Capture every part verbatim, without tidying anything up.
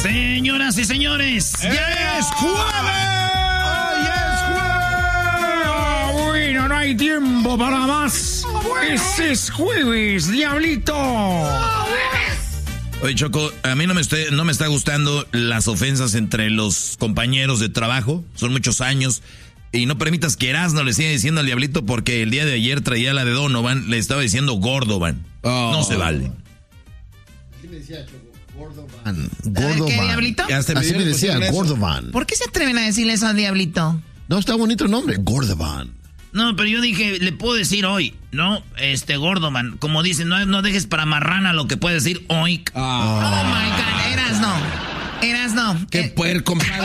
Señoras y señores, ¡Eh! ¡ya es jueves! ¡Ya es jueves! ¡Uy, no, no hay tiempo para más! ¡Pues es jueves, diablito! Oye, Choco, a mí no me, estoy, no me está gustando las ofensas entre los compañeros de trabajo. Son muchos años. Y no permitas que Erasmo le siga diciendo al diablito porque el día de ayer traía la de Donovan, le estaba diciendo Gordovan. Oh. No se vale. ¿Qué me decía, Choco? Gordovan. Gordovan. ¿Qué, diablito? Así me decía, Gordovan. ¿Por qué se atreven a decirle eso al diablito? No, está bonito el nombre, Gordovan. No, pero yo dije, le puedo decir hoy, ¿no? Este, Gordovan. Como dicen, no, no dejes para marrana lo que puede decir hoy. Ah. Oh, my God, Erasmo. Erasmo. Qué eh. puerco, compadre.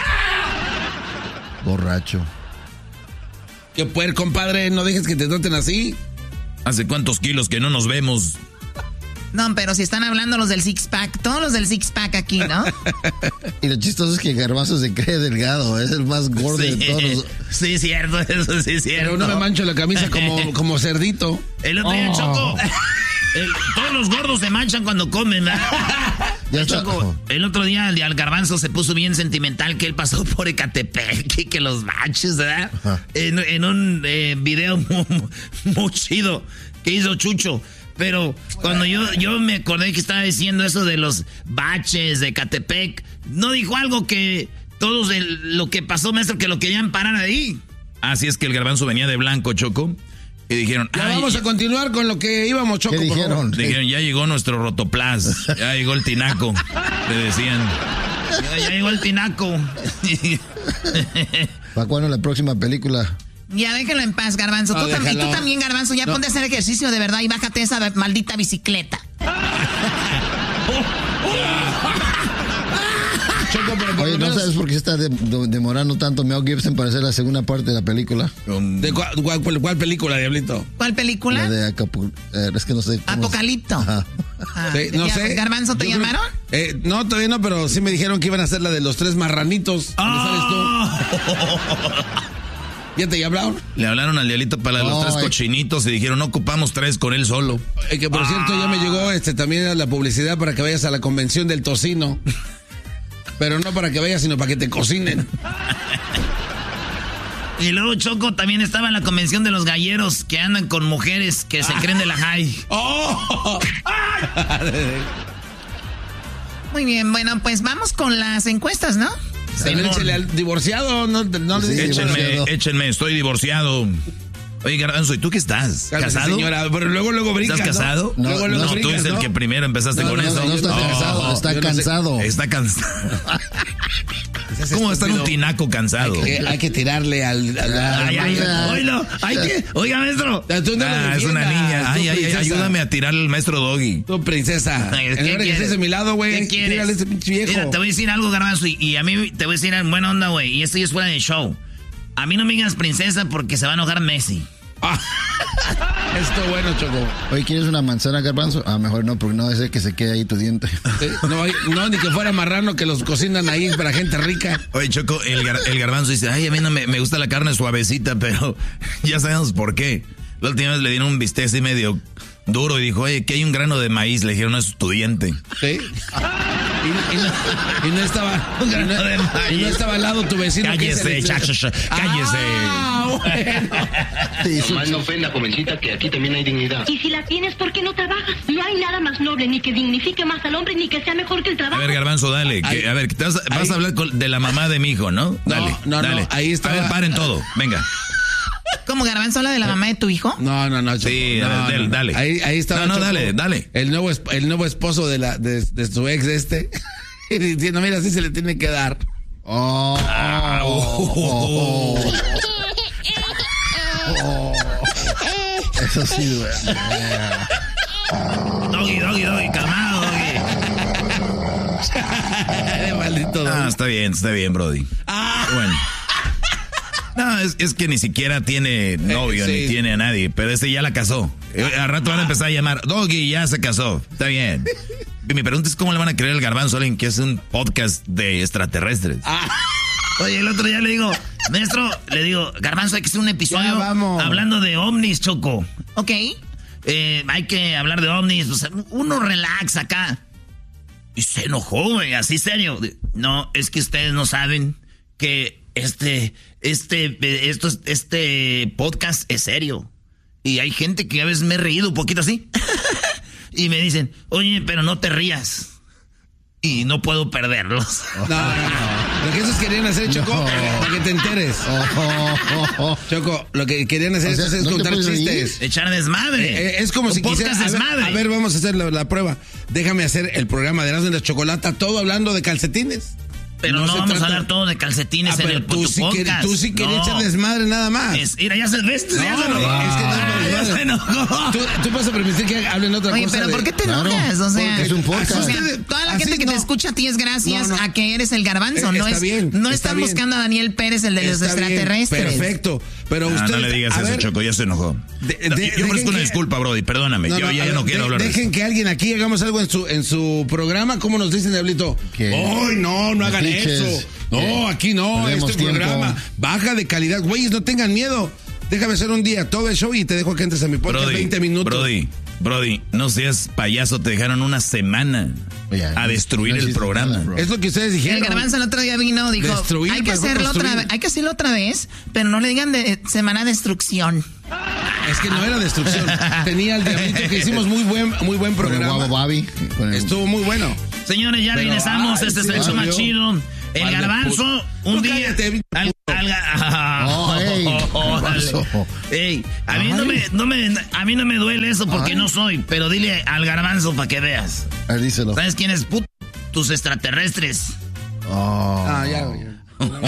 Borracho. Qué puerco, compadre. No dejes que te traten así. ¿Hace cuántos kilos que no nos vemos? No, pero si están hablando los del six-pack, todos los del six-pack aquí, ¿no? Y lo chistoso es que Garbanzo se cree delgado, es el más gordo sí, de todos. Sí, cierto, eso sí es cierto. Pero no me mancho la camisa como, como cerdito. El otro día, oh. Choco, el, todos los gordos se manchan cuando comen, ¿verdad? Ya Choco, el otro día el, el Garbanzo se puso bien sentimental que él pasó por Ecatepec y que los baches, ¿verdad? En, en un eh, video muy, muy chido que hizo Chucho. Pero cuando yo, yo me acordé que estaba diciendo eso de los baches de Ecatepec, no dijo algo que todos el, lo que pasó, maestro, que lo querían parar ahí. Así es que el Garbanzo venía de blanco, Choco, y dijeron... Ya vamos a continuar con lo que íbamos, Choco. ¿Qué dijeron? Dijeron, ya llegó nuestro Rotoplas, ya llegó el tinaco, le decían. Ya, ya llegó el tinaco. ¿Para cuándo la próxima película? Ya déjenlo en paz, Garbanzo. No, tú, tam- y tú también, Garbanzo, ya no. ponte a hacer ejercicio de verdad y bájate esa maldita bicicleta. Choco, pero por Oye, lo ¿no menos- sabes por qué se está de- de- demorando tanto Mel Gibson para hacer la segunda parte de la película? ¿De cuál, cuál, cuál- cuál película, Diablito? ¿Cuál película? La de Acapulco. Eh, es que no sé. cómo Apocalipto. Ajá. Ah, Sí, no ya, sé. ¿Garbanzo te Yo creo- llamaron? Eh, no, todavía no, pero sí me dijeron que iban a hacer la de los tres marranitos. ¿Dónde sabes tú? ¿Ya te hablaron? Le hablaron al diablito para los Ay. tres cochinitos y dijeron, no ocupamos tres con él solo. Eh, que por cierto ya me llegó este también la publicidad para que vayas a la convención del tocino. Pero no para que vayas, sino para que te cocinen. Y luego Choco también estaba en la convención de los galleros que andan con mujeres que se creen de la high. ¡Oh! Muy bien, bueno, pues vamos con las encuestas, ¿no? También échale al divorciado, no, no le Sí, digas. Échenme, divorciado. échenme, estoy divorciado. Oye, Garbanzo, ¿y tú qué estás? Cálmese, ¿Casado? señora, pero luego, luego brincas, ¿Estás ¿no? casado? No, Luego, luego No, tú brincas, eres el ¿no? que primero empezaste No, con no, eso. no está Oh, cansado, está yo no sé. cansado. Está cansado. Seas ¿Cómo va a estar un estúpido. tinaco cansado? Hay que, hay que tirarle al... al- Ay, ay, Ah. oílo, hay que, oiga, maestro. Tú no lo Ah, es una defiendas, niña. Ay, tú, ay, ay, princesa. ayúdame a tirar al maestro Doggy. Tu princesa. Ay, En ¿qué lugar de que quieres? estés de mi lado, güey. ¿Qué quieres? Tírale a ese pinche viejo. Mira, te voy a decir algo, Garbanzo, y, y a mí te voy a decir en buena onda, güey, y esto ya es fuera de show. A mí no me digas princesa porque se va a enojar Messi. Ah. Esto bueno, Choco. Oye, ¿quieres una manzana, Garbanzo? Ah, mejor no, porque no va a ser que se quede ahí tu diente. Sí, No, no, ni que fuera marrano que los cocinan ahí para gente rica. Oye, Choco, el, gar- el Garbanzo dice, ay, a mí no me, me gusta la carne suavecita, pero ya sabemos por qué. La última vez le dieron un bistec así medio duro y dijo, oye, que hay un grano de maíz. Le dijeron, no es tu diente. Sí. Y, y no, y no estaba y no, de maíz. y no estaba al lado tu vecino. que es Cállese, el- chacho, cállese. Ah, bueno. Sí, sí, Nomás no ofenda, jovencita, que aquí también hay dignidad. Y si la tienes, ¿por qué no trabajas? No hay nada más noble, ni que dignifique más al hombre, ni que sea mejor que el A trabajo. ver, Garbanzo, dale. que- Ahí- a ver, que te vas, vas ahí- a hablar con- de la mamá de mi hijo, ¿no? Dale, no, no, dale. ahí estaba- A ver, paren todo, venga. ¿Cómo, Garbanzo, habla de la mamá de tu hijo? No, no, no. Choco. Sí, a No, ver, no, no. dale. Ahí, ahí estaba. No, no, Choco, dale, dale. El nuevo, esp- el nuevo esposo de, la, de, de su ex este. Y diciendo, mira, así se le tiene que dar. Oh, oh, oh, oh. Eso sí, duele. Doggy, doggy, doggy, calmado, doggy. Maldito. Ah, Doggy. está bien, está bien, Brody. Bueno. No, es, es que ni siquiera tiene novio, sí. ni tiene a nadie, pero este ya la casó. Eh, Al rato van a empezar a llamar, Doggy, ya se casó. Está bien. Y mi pregunta es cómo le van a creer al Garbanzo a alguien que hace un podcast de extraterrestres. Oye, el otro día le digo, maestro, le digo, Garbanzo, hay que hacer un episodio Ya, vamos. hablando de ovnis, Choco. Ok. Eh, hay que hablar de ovnis, o sea, uno relax acá. Y se enojó, güey, así serio. No, es que ustedes no saben que este, este, esto, este podcast es serio. Y hay gente que a veces me he reído un poquito así. Y me dicen, oye, pero no te rías. Y no puedo perderlos. No, no, no. Lo que esos querían hacer, Choco, no. Para que te enteres. Oh, oh, oh, oh. Choco, lo que querían hacer o sea, es ¿no contar chistes. Ir? Echar desmadre. Eh, eh, es como un si quisiera. A ver, a ver, vamos a hacer la, la prueba. Déjame hacer el programa de Erasmo y la Chocolata, todo hablando de calcetines. Pero no, no vamos trata... a hablar todo de calcetines ah, en el tú sí podcast. Que, tú sí querías no. echar desmadre nada más. Es, mira, ya se ves. No, ya se enojó. Es que no, ah, ya se enojó. ¿Tú, tú vas a permitir que hablen otra Oye, cosa. Oye, pero de... ¿por qué te enojas? Claro, o sea, es un podcast. O sea, toda la gente que no. te escucha a ti es gracias no, no. a que eres el garbanzo. Eh, no está es, bien, no está están bien. buscando a Daniel Pérez, el de los está extraterrestres. Bien, perfecto. Pero no, usted. No le digas eso, ver, Choco, ya se enojó. De, de, de, yo ofrezco una disculpa, Brody, perdóname. No, yo no, ya ver, no quiero de, hablar de eso. Dejen que alguien aquí hagamos algo en su, en su programa. ¿Cómo nos dicen, Diablito? ¡Ay, no, no hagan eso! No, aquí no, este programa baja de calidad. Güeyes, no tengan miedo. Déjame hacer un día todo el show y te dejo que entres a mi podcast Brody, veinte minutos. Brody, Brody, no seas payaso, te dejaron una semana Oye, a destruir no el programa. Nada, es lo que ustedes dijeron. El garbanzo el otro día vino, dijo, destruir, hay que hacerlo otra vez, hay que hacerlo otra vez, pero no le digan de semana de destrucción. Es que no era destrucción. Tenía el Diablito que hicimos muy buen, muy buen programa. Con el Babi, con el... Estuvo muy bueno. Señores, ya pero, regresamos. Ay, este sí, es el hecho más chido. El vale, garbanzo, un no, día. Al, al, ah, oh, hey, oh, oh, hey, a mí no me, no me, a mí no me duele eso porque Ay. no soy, pero dile al garbanzo para que veas. A ver, díselo. ¿Sabes quién es puto? Tus extraterrestres. Oh. Ah, ya, ya.